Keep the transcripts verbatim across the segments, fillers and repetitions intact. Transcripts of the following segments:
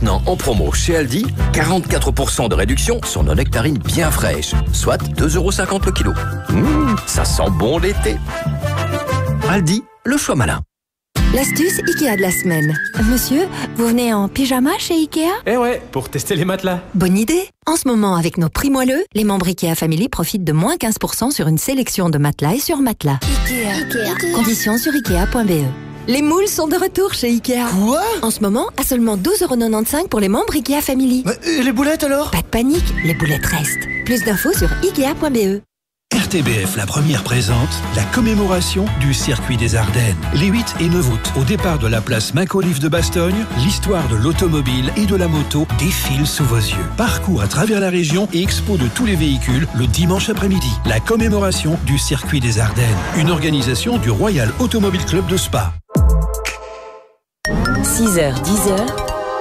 maintenant en promo chez Aldi, quarante-quatre pour cent de réduction sur nos nectarines bien fraîches, soit deux euros cinquante le kilo. Mmh, ça sent bon l'été. Aldi, le choix malin. L'astuce Ikea de la semaine. Monsieur, vous venez en pyjama chez Ikea ? Eh ouais, pour tester les matelas. Bonne idée. En ce moment, avec nos prix moelleux, les membres Ikea Family profitent de moins quinze pour cent sur une sélection de matelas et sur matelas. Ikea. Ikea. Conditions sur ikea point b e. Les moules sont de retour chez Ikea. Quoi ? En ce moment, à seulement douze euros quatre-vingt-quinze pour les membres Ikea Family. Mais, et les boulettes alors ? Pas de panique, les boulettes restent. Plus d'infos sur ikea point b e. R T B F La Première présente la commémoration du circuit des Ardennes. Les huit et neuf août, au départ de la place Mac-Olive de Bastogne, l'histoire de l'automobile et de la moto défile sous vos yeux. Parcours à travers la région et expo de tous les véhicules le dimanche après-midi. La commémoration du circuit des Ardennes. Une organisation du Royal Automobile Club de Spa. six heures, dix heures,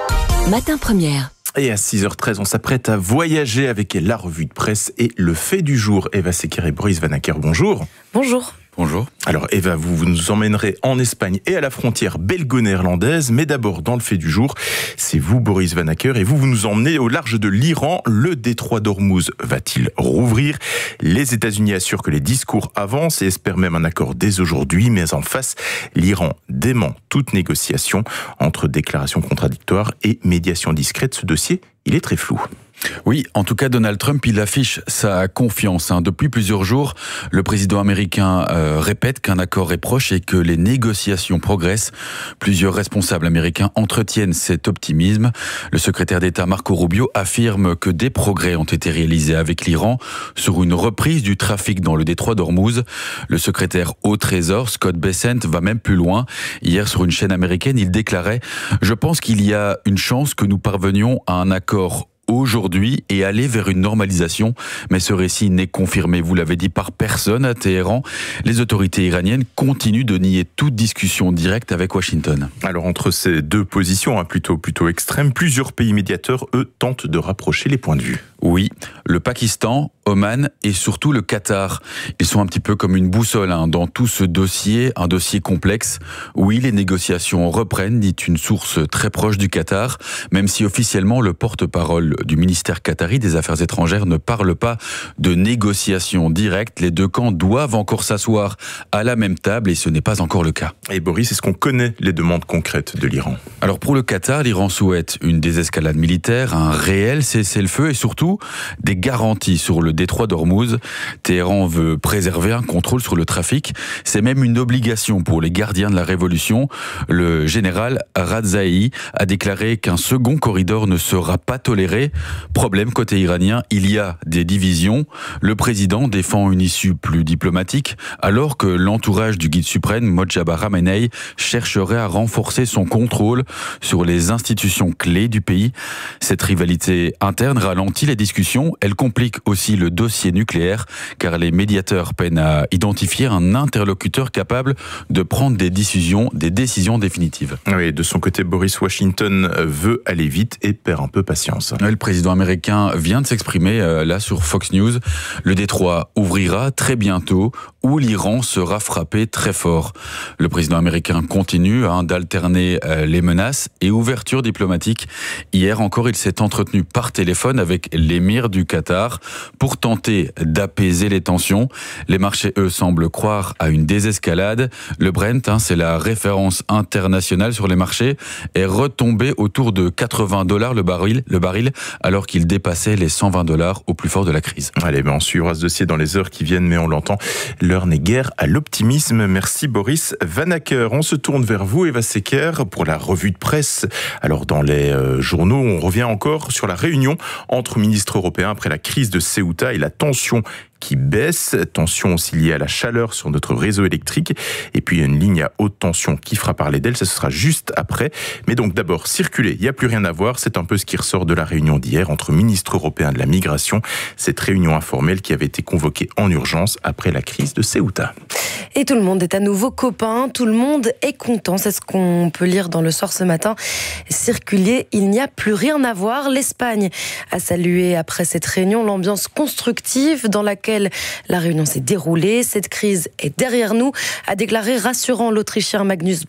matin première. Et à six heures treize, on s'apprête à voyager avec la revue de presse et le fait du jour. Eva Secker et Boris Vanacker, bonjour. Bonjour. Bonjour. Alors Eva, vous, vous nous emmènerez en Espagne et à la frontière belgo-néerlandaise, mais d'abord dans le fait du jour, c'est vous Boris Vanacker et vous, vous nous emmenez au large de l'Iran. Le détroit d'Ormuz va-t-il rouvrir ? Les États-Unis assurent que les discours avancent et espèrent même un accord dès aujourd'hui, mais en face, l'Iran dément toute négociation entre déclarations contradictoires et médiation discrète. Ce dossier, il est très flou. Oui, en tout cas, Donald Trump, il affiche sa confiance. Hein. Depuis plusieurs jours, le président américain euh, répète qu'un accord est proche et que les négociations progressent. Plusieurs responsables américains entretiennent cet optimisme. Le secrétaire d'État Marco Rubio affirme que des progrès ont été réalisés avec l'Iran sur une reprise du trafic dans le détroit d'Ormuz. Le secrétaire au Trésor, Scott Bessent, va même plus loin. Hier, sur une chaîne américaine, il déclarait « Je pense qu'il y a une chance que nous parvenions à un accord aujourd'hui et aller vers une normalisation. Mais ce récit n'est confirmé, vous l'avez dit, par personne à Téhéran. Les autorités iraniennes continuent de nier toute discussion directe avec Washington. Alors entre ces deux positions, hein, plutôt, plutôt extrêmes, plusieurs pays médiateurs, eux, tentent de rapprocher les points de vue. Oui, le Pakistan, Oman et surtout le Qatar. Ils sont un petit peu comme une boussole hein, dans tout ce dossier, un dossier complexe. Oui, les négociations reprennent, dit une source très proche du Qatar, même si officiellement le porte-parole du ministère qatari des Affaires étrangères ne parle pas de négociations directes. Les deux camps doivent encore s'asseoir à la même table et ce n'est pas encore le cas. Et Boris, est-ce qu'on connaît les demandes concrètes de l'Iran ? Alors pour le Qatar, l'Iran souhaite une désescalade militaire, un réel cessez-le-feu et surtout des garanties sur le détroit d'Ormuz. Téhéran veut préserver un contrôle sur le trafic. C'est même une obligation pour les gardiens de la révolution. Le général Radzaei a déclaré qu'un second corridor ne sera pas toléré. Problème côté iranien, il y a des divisions. Le président défend une issue plus diplomatique, alors que l'entourage du guide suprême, Mojtaba Khamenei, chercherait à renforcer son contrôle sur les institutions clés du pays. Cette rivalité interne ralentit les discussions. Elle complique aussi le dossier nucléaire, car les médiateurs peinent à identifier un interlocuteur capable de prendre des décisions, des décisions définitives. Oui, de son côté, Boris Washington veut aller vite et perd un peu patience. Le président américain vient de s'exprimer euh, là sur Fox News. Le détroit ouvrira très bientôt où l'Iran sera frappé très fort. Le président américain continue hein, d'alterner euh, les menaces et ouverture diplomatique. Hier encore, il s'est entretenu par téléphone avec l'émir du Qatar pour tenter d'apaiser les tensions. Les marchés, eux, semblent croire à une désescalade. Le Brent, hein, c'est la référence internationale sur les marchés, est retombé autour de quatre-vingts dollars le baril, le baril, alors qu'il dépassait les cent vingt dollars au plus fort de la crise. Allez, ben on suivra ce dossier dans les heures qui viennent, mais on l'entend, l'heure n'est guère à l'optimisme. Merci Boris Vanacker. On se tourne vers vous, Eva Secker, pour la revue de presse. Alors dans les euh, journaux, on revient encore sur la réunion entre ministres européens après la crise de Ceuta et la tension qui baisse, tension aussi liée à la chaleur sur notre réseau électrique, et puis une ligne à haute tension qui fera parler d'elle, ce sera juste après. Mais donc d'abord, circuler, il n'y a plus rien à voir, c'est un peu ce qui ressort de la réunion d'hier entre ministres européens de la migration, cette réunion informelle qui avait été convoquée en urgence après la crise de Ceuta. Et tout le monde est à nouveau copain, tout le monde est content, c'est ce qu'on peut lire dans Le Soir ce matin. Circuler, il n'y a plus rien à voir. L'Espagne a salué après cette réunion l'ambiance constructive dans laquelle la réunion s'est déroulée. Cette crise est derrière nous, a déclaré rassurant l'Autrichien Magnus